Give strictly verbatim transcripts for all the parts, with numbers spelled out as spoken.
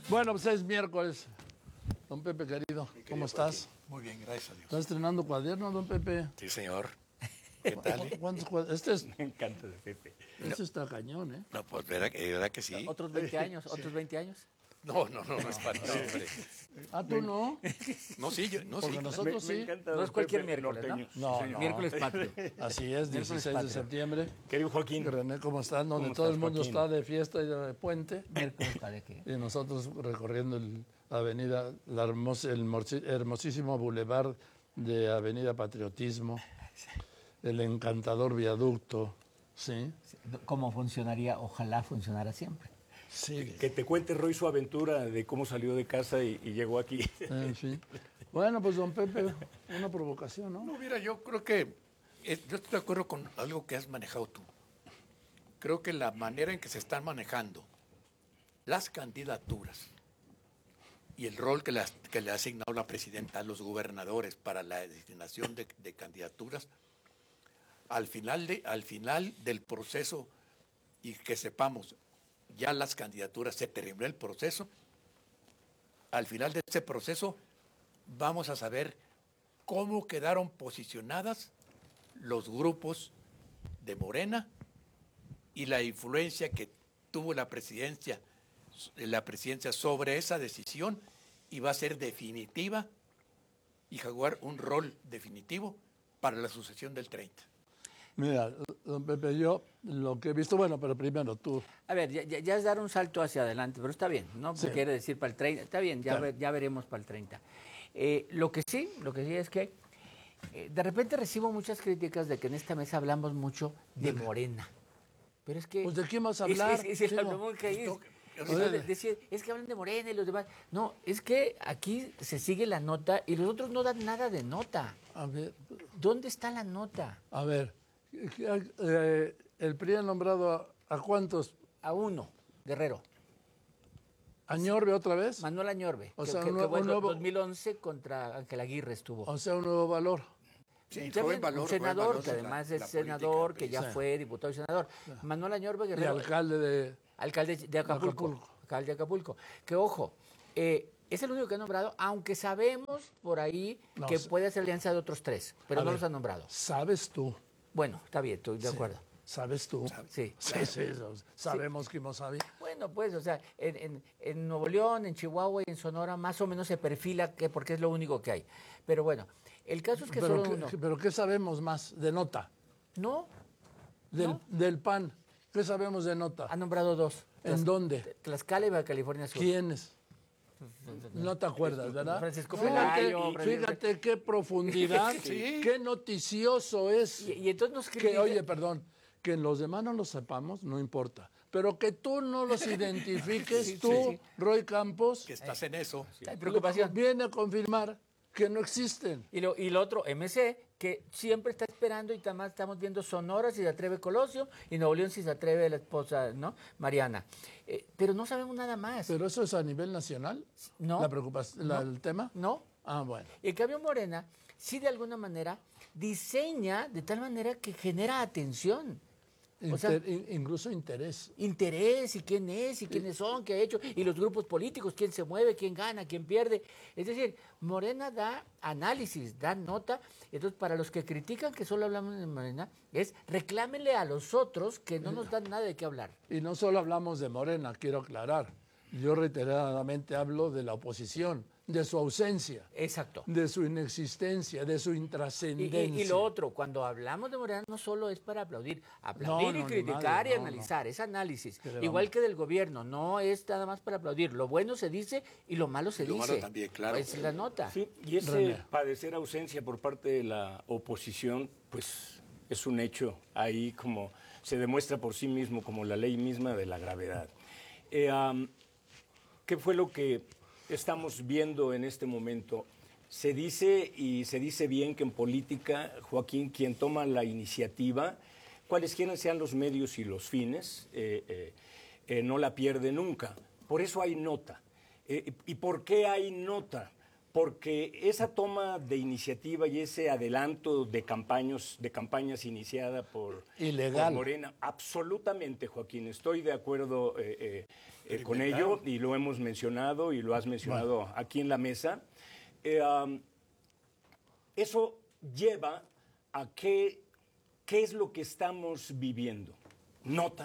Bueno, pues es miércoles. Don Pepe, querido, ¿cómo estás? Muy bien, gracias a Dios. ¿Estás estrenando cuaderno, don Pepe? Sí, señor. ¿Qué tal? Eh? ¿Cuántos cuadernos? Este es... Me encanta de Pepe. Este no. Está cañón, ¿eh? No, pues, ¿verdad, ¿verdad que sí? ¿Otros veinte años? ¿Otros sí. veinte años? No, no, no, no es para no, hombre. Ah, ¿tú no? No, sí, yo, no, Porque sí. nosotros me, sí. me encanta, no es cualquier Pepe, miércoles, norteño. ¿no? No, no. Miércoles patrio. Así es, dieciséis de septiembre. Querido Joaquín. René, ¿cómo estás? Donde ¿Cómo todo estás, el mundo Joaquín? está de fiesta y de puente. Miércoles de qué. Y nosotros recorriendo el, la avenida, la hermosa, el morci, hermosísimo bulevar de Avenida Patriotismo, el encantador viaducto, ¿sí? ¿Cómo funcionaría? Ojalá funcionara siempre. Sí. Que te cuente Roy su aventura de cómo salió de casa y, y llegó aquí. En fin. Bueno, pues don Pepe, una provocación, ¿no? No, mira, yo creo que, eh, yo estoy de acuerdo con algo que has manejado tú. Creo que la manera en que se están manejando las candidaturas y el rol que, las, que le ha asignado la presidenta a los gobernadores para la designación de, de candidaturas, al final, de, al final del proceso, y que sepamos, ya las candidaturas, se terminó el proceso, al final de ese proceso vamos a saber cómo quedaron posicionadas los grupos de Morena y la influencia que tuvo la presidencia, la presidencia sobre esa decisión, y va a ser definitiva y jugar un rol definitivo para la sucesión del treinta. Mira, don Pepe, yo lo que he visto, bueno, pero primero tú. A ver, ya, ya es dar un salto hacia adelante, pero está bien, ¿no? Sí. Quiere decir para el treinta, está bien, ya, Claro. ver, ya veremos para el treinta. Eh, lo que sí, lo que sí es que eh, de repente recibo muchas críticas de que en esta mesa hablamos mucho de Morena. Pero es que... Pues ¿de quién vas a hablar? Es, es, es, Digo, el hablamos que es, pues, es, de, decir, es que hablan de Morena y los demás. No, es que aquí se sigue la nota y los otros no dan nada de nota. A ver, ¿Dónde está la nota? a ver, eh, el P R I ha nombrado a, a cuántos, A uno, Guerrero. ¿a Ñorbe otra vez? Manuel Añorbe, O que, sea, que, un que nuevo- bueno, un nuevo- dos mil once contra Ángel Aguirre estuvo. O sea, un nuevo valor. Sí, Está joven bien, valor, un joven senador, valor que de la- además la es senador, política, que ya sí. fue diputado y senador. Manuel Añorbe Y Guerrero, alcalde de... alcalde de Acapulco, Acapulco. alcalde de Acapulco. Que ojo, eh, es el único que ha nombrado, aunque sabemos por ahí No, que sí. puede hacer alianza de otros tres, pero A no ver, los ha nombrado. ¿Sabes tú? Bueno, está bien, estoy de Sí. acuerdo. ¿Sabes tú? Sí. Sí, sí, eso, sabemos que hemos sabido. Bueno, pues, o sea, en, en, en Nuevo León, en Chihuahua y en Sonora más o menos se perfila que porque es lo único que hay. Pero bueno, el caso es que Pero, solo ¿qué, uno. pero ¿qué sabemos más de nota? No, Del, No. del P A N. ¿Qué sabemos de nota? ha nombrado dos. ¿En Tlax- dónde? Tlaxcala y Baja California Sur. ¿Quiénes? No te acuerdas, ¿verdad? Francisco Fíjate, Pelayo, fíjate qué profundidad, Sí. qué noticioso es. Y, y entonces nos Que, critica- oye, perdón, que los demás no lo sepamos, no importa. Pero que tú no los identifiques, Sí, tú, sí, sí. Roy Campos, Que estás en eso. Hay preocupación. viene a confirmar que no existen. Y lo, y lo otro, M C, que siempre está esperando, y además estamos viendo Sonora si se atreve Colosio, y Nuevo León si se atreve la esposa, ¿no? Mariana. Eh, pero no sabemos nada más. Pero eso es a nivel nacional, No. la preocupación, la- No. el tema. ¿No? Ah, bueno. En cambio, Morena, sí de alguna manera diseña de tal manera que genera atención. O sea, Inter- in- incluso interés. interés y quién es y quiénes son, qué ha hecho, y los grupos políticos, quién se mueve, quién gana, quién pierde. Es decir, Morena da análisis, da nota. Entonces, para los que critican que solo hablamos de Morena, es reclámenle a los otros que no nos dan nada de qué hablar. Y no solo hablamos de Morena, quiero aclarar. Yo reiteradamente hablo de la oposición, de su ausencia, Exacto. de su inexistencia, de su Y, intrascendencia. y- y lo otro, cuando hablamos de Morena no solo es para aplaudir, aplaudir No, y no, ni criticar madre, y no, analizar, es análisis. Que le Igual vamos. que del gobierno, no es nada más para aplaudir. Lo bueno se dice y lo malo se Y lo dice. malo también, claro. Esa es la nota. Sí, y ese René. padecer ausencia por parte de la oposición, pues es un hecho ahí como se demuestra por sí mismo como la ley misma de la gravedad. Eh, um, ¿Qué fue lo que estamos viendo en este momento? Se dice, y se dice bien, que en política, Joaquín, quien toma la iniciativa, cualesquiera sean los medios y los fines, eh, eh, eh, no la pierde nunca. Por eso hay nota. Eh, ¿Y por qué hay nota? Porque esa toma de iniciativa y ese adelanto de campañas, de campañas iniciada por, Ilegal. por Morena, absolutamente, Joaquín, estoy de acuerdo eh, eh, eh, con ello, y lo hemos mencionado y lo has mencionado bueno. aquí en la mesa. Eh, um, eso lleva a que, ¿qué es lo que estamos viviendo? Nota.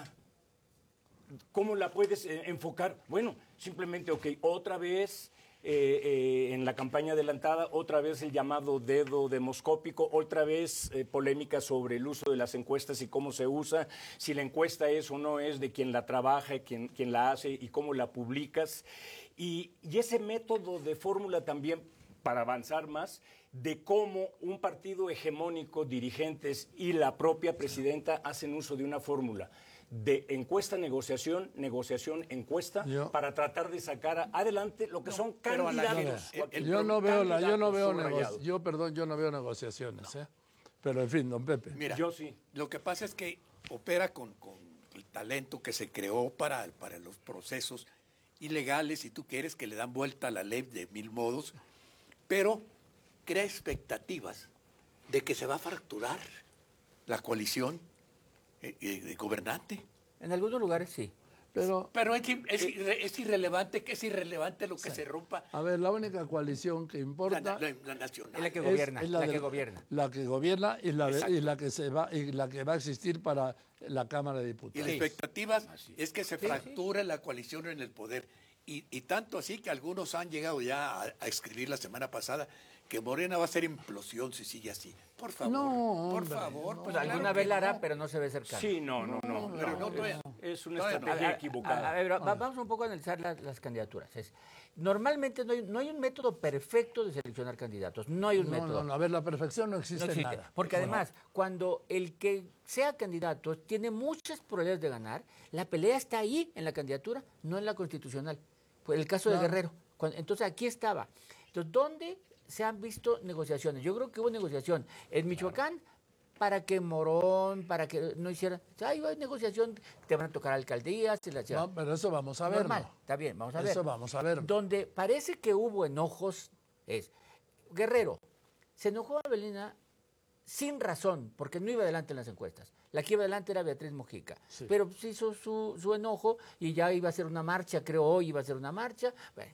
¿Cómo la puedes eh, enfocar? Bueno, simplemente, ok, otra vez eh, eh, en la campaña adelantada, otra vez el llamado dedo demoscópico, otra vez eh, polémica sobre el uso de las encuestas y cómo se usa, si la encuesta es o no es de quien la trabaja, quien, quien la hace y cómo la publicas. Y, y ese método de fórmula también, para avanzar más, de cómo un partido hegemónico, dirigentes y la propia presidenta hacen uso de una fórmula de encuesta, negociación, negociación, encuesta, yo, para tratar de sacar adelante lo que no, son candidatos. La, el, yo no veo la, yo no veo negoci- yo perdón, yo no veo negociaciones, no. ¿eh? Pero en fin, don Pepe. Mira, yo sí. Lo que pasa es que opera con, con el talento que se creó para, para los procesos ilegales, si tú quieres, que le dan vuelta a la ley de mil modos, pero crea expectativas de que se va a fracturar la coalición eh, eh, gobernante. En algunos lugares sí. Pero, pero es, es, es irrelevante, que es irrelevante lo que sí. se rompa. A ver, la única coalición que importa la, la, la nacional es la que gobierna, es, es la, la de, que gobierna, la que gobierna y la, de, y la que se va y la que va a existir para la Cámara de Diputados. Y la expectativa sí. es que se sí, fracture sí. la coalición en el poder. Y, y tanto así que algunos han llegado ya a, a escribir la semana pasada que Morena va a ser implosión si sigue así. Por favor, no, por hombre, favor. No, pues claro alguna vez la hará, no. pero no se ve cercano. Sí, no, no, no. no, pero no, no, no, no es una no, estrategia a, equivocada. A, a ver, va, vamos un poco a analizar las, las candidaturas. Es, normalmente no hay, no hay un método perfecto de seleccionar candidatos. No hay un no, método. No, no, a ver, la perfección no existe, no existe en nada. Porque además, no. cuando el que sea candidato tiene muchas probabilidades de ganar, la pelea está ahí en la candidatura, no en la constitucional. Pues el caso claro. de Guerrero. Cuando, entonces aquí estaba. Entonces, ¿dónde se han visto negociaciones? Yo creo que hubo negociación en Michoacán claro. para que Morón, para que no hicieran. Ay, hay negociación, te van a tocar alcaldías. La no, pero eso vamos a ver. Normal, está bien, vamos a ver. Eso vamos a ver. Donde parece que hubo enojos es Guerrero. Se enojó a Belina sin razón, porque no iba adelante en las encuestas. La que iba adelante era Beatriz Mujica. Sí. Pero se hizo su, su enojo y ya iba a hacer una marcha, creo hoy iba a hacer una marcha. Bueno,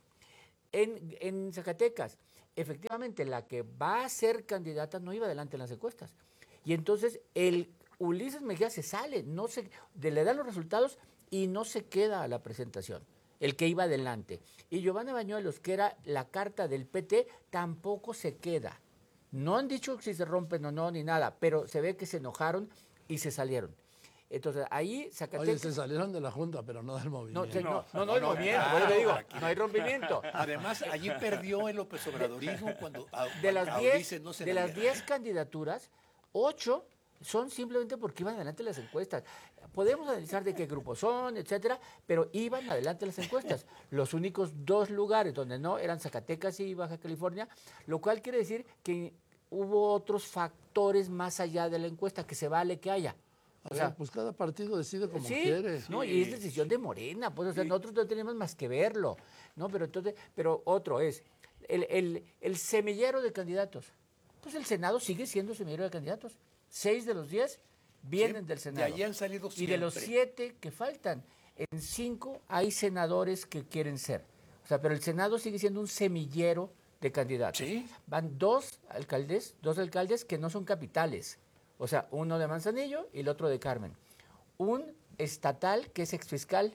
en, en Zacatecas, efectivamente, la que va a ser candidata no iba adelante en las encuestas. Y entonces el Ulises Mejía se sale, no se, de, le dan los resultados y no se queda a la presentación, el que iba adelante. Y Giovanna Bañuelos, que era la carta del P T, tampoco se queda. No han dicho si se rompen o no, ni nada, pero se ve que se enojaron y se salieron. Entonces, ahí Zacatecas... Oye, se salieron de la Junta, pero no del movimiento. No, no, no, no, no, no el movimiento, no, no, digo, no hay rompimiento. Además, allí perdió el López Obradorismo cuando a, de las diez, no se de las diez candidaturas, ocho son simplemente porque iban adelante las encuestas. Podemos analizar de qué grupos son, etcétera, pero iban adelante las encuestas. Los únicos dos lugares donde no eran Zacatecas y Baja California, lo cual quiere decir que hubo otros factores más allá de la encuesta, que se vale que haya. O sea, pues cada partido decide como sí, quiere. No, sí. Y es decisión de Morena, pues, o sea, sí. nosotros no tenemos más que verlo, ¿no? Pero entonces, pero otro es el, el, el semillero de candidatos. Pues el Senado sigue siendo semillero de candidatos. Seis de los diez vienen sí, del Senado. De allí han salido siempre. Y de los siete que faltan, en cinco hay senadores que quieren ser. O sea, pero el Senado sigue siendo un semillero de candidatos. Sí. Van dos alcaldes, dos alcaldes que no son capitales. O sea, uno de Manzanillo y el otro de Carmen. Un estatal que es exfiscal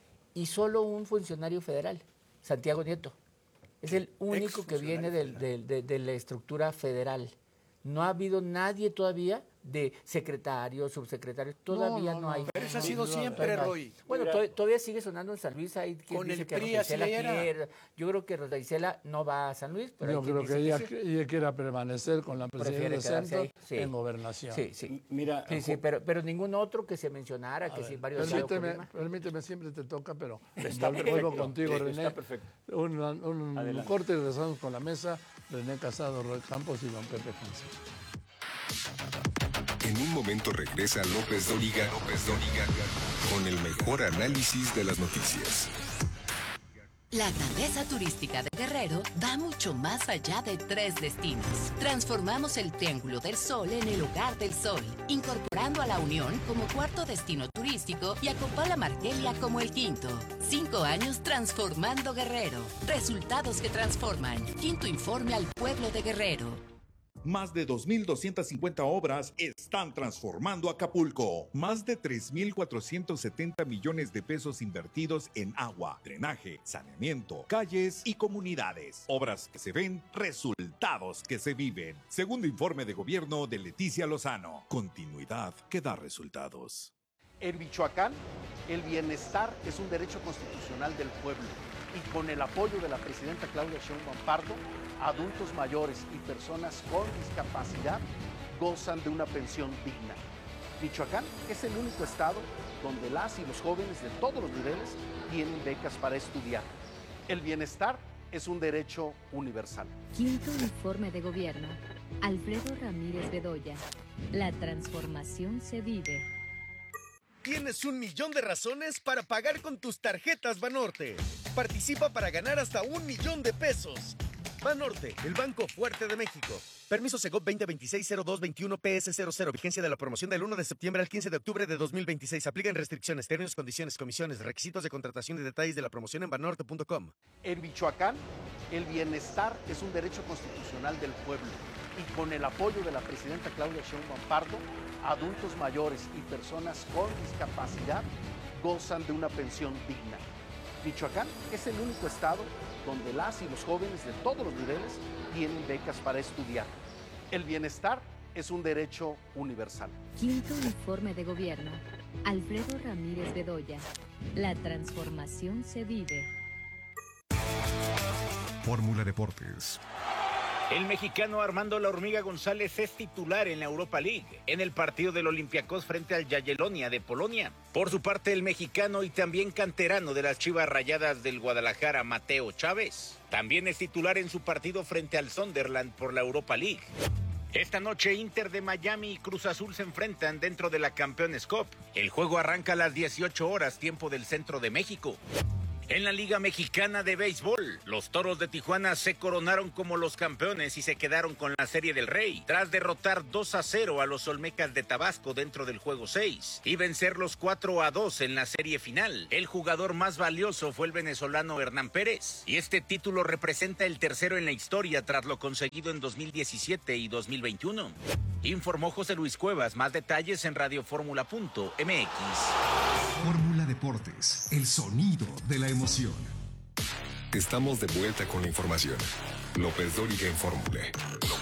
y solo un funcionario federal, Santiago Nieto. Es el único que viene del, del, de, de la estructura federal. No ha habido nadie todavía de secretarios, subsecretarios, todavía no, no, no hay. Pero eso ha sido siempre, Roy. Bueno, to todavía sigue sonando en San Luis. Hay quien con dice el que P R I Rosa Isela era... quiere. Yo creo que Rosa Isela no va a San Luis, pero yo hay creo quien que dice ella, que sí. ella quiera permanecer con la presidencia del centro sí. en gobernación. Sí, sí. Mira, sí, sí, pero, pero ningún otro que se mencionara, que ver, si varios permíteme, permíteme, siempre te toca, pero está vuelvo contigo, sí, René. Está perfecto. Un, un, un corte y regresamos con la mesa. René Casado, Roy Campos y don Pepe Francisco. En un momento regresa López Dóriga, López Dóriga con el mejor análisis de las noticias. La grandeza turística de Guerrero va mucho más allá de tres destinos. Transformamos el Triángulo del Sol en el Hogar del Sol, incorporando a La Unión como cuarto destino turístico y a Copala Margelia como el quinto. Cinco años transformando Guerrero. Resultados que transforman. Quinto informe al pueblo de Guerrero. Más de dos mil doscientas cincuenta obras están transformando Acapulco. Más de tres mil cuatrocientos setenta millones de pesos invertidos en agua, drenaje, saneamiento, calles y comunidades. Obras que se ven, resultados que se viven. Segundo informe de gobierno de Leticia Lozano. Continuidad que da resultados. En Michoacán, el bienestar es un derecho constitucional del pueblo. Y con el apoyo de la presidenta Claudia Sheinbaum Pardo, adultos mayores y personas con discapacidad gozan de una pensión digna. Michoacán es el único estado donde las y los jóvenes de todos los niveles tienen becas para estudiar. El bienestar es un derecho universal. Quinto informe de gobierno. Alfredo Ramírez Bedoya. La transformación se vive. Tienes un millón de razones para pagar con tus tarjetas Banorte. Participa para ganar hasta un millón de pesos. Banorte, el banco fuerte de México. Permiso Segov veinte veintiséis cero dos veintiuno P S cero cero. Vigencia de la promoción del uno de septiembre al quince de octubre de dos mil veintiséis. Aplican restricciones, términos, condiciones, comisiones, requisitos de contratación y detalles de la promoción en banorte punto com. En Michoacán, el bienestar es un derecho constitucional del pueblo. Y con el apoyo de la presidenta Claudia Sheinbaum Pardo, adultos mayores y personas con discapacidad gozan de una pensión digna. Michoacán es el único estado donde las y los jóvenes de todos los niveles tienen becas para estudiar. El bienestar es un derecho universal. Quinto informe de gobierno. Alfredo Ramírez Bedoya. La transformación se vive. Fórmula Deportes. El mexicano Armando La Hormiga González es titular en la Europa League, en el partido del Olympiacos frente al Jagiellonia de Polonia. Por su parte, el mexicano y también canterano de las Chivas Rayadas del Guadalajara, Mateo Chávez, también es titular en su partido frente al Sunderland por la Europa League. Esta noche Inter de Miami y Cruz Azul se enfrentan dentro de la Campeones Cup. El juego arranca a las dieciocho horas, tiempo del centro de México. En la Liga Mexicana de Béisbol, los Toros de Tijuana se coronaron como los campeones y se quedaron con la Serie del Rey, tras derrotar dos a cero a los Olmecas de Tabasco dentro del juego seis y vencerlos cuatro a dos en la serie final. El jugador más valioso fue el venezolano Hernán Pérez, y este título representa el tercero en la historia tras lo conseguido en dos mil diecisiete y dos mil veintiuno. Informó José Luis Cuevas. Más detalles en radioformula punto m x. Fórmula Deportes, el sonido de la emoción. Estamos de vuelta con la información. López Dóriga en Fórmula.